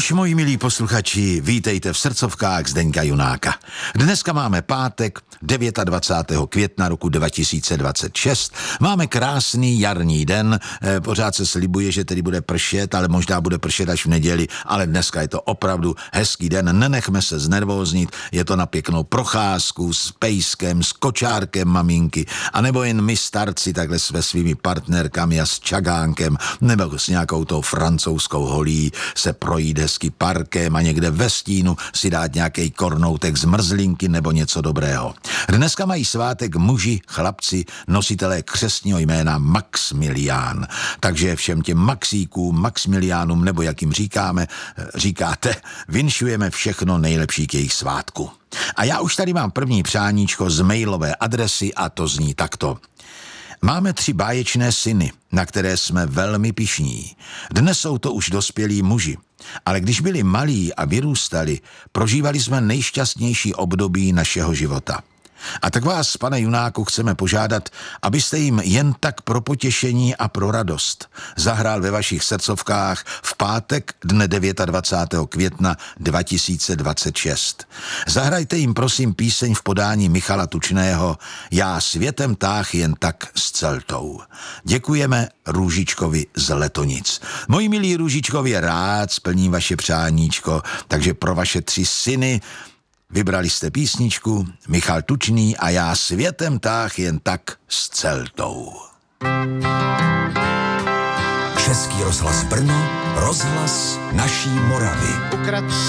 Nuž, moji milí posluchači, vítejte v srdcovkách Zdeňka Junáka. Dneska máme pátek, 29. května roku 2026. Máme krásný jarní den, pořád se slibuje, že tedy bude pršet, ale možná bude pršet až v neděli, ale dneska je to opravdu hezký den, nenechme se znervóznit, je to na pěknou procházku s pejskem, s kočárkem maminky, anebo jen my starci takhle se svými partnerkami a s čagánkem, nebo s nějakou tou francouzskou holí se projít hezky parkem a někde ve stínu si dát nějaký kornoutek z mrzlinky nebo něco dobrého. Dneska mají svátek muži, chlapci, nositelé křestního jména Maxmilián. Takže všem těm Maxíkům, Maxmiliánům, nebo jak jim říkáte, vinšujeme všechno nejlepší k jejich svátku. A já už tady mám první přáníčko z mailové adresy a to zní takto. Máme 3 báječné syny, na které jsme velmi pyšní. Dnes jsou to už dospělí muži, ale když byli malí a vyrůstali, prožívali jsme nejšťastnější období našeho života. A tak vás, pane Junáku, chceme požádat, abyste jim jen tak pro potěšení a pro radost zahrál ve vašich srdcovkách v pátek dne 29. května 2026. Zahrajte jim prosím píseň v podání Michala Tučného Já světem táh jen tak s celtou. Děkujeme Růžičkovi z Letonic. Moji milí Růžičkovi, rád splním vaše přáníčko, takže pro vaše 3 syny vybrali jste písničku Michal Tučný a Já světem táh jen tak s celtou. Český rozhlas Brno, rozhlas naší Moravy.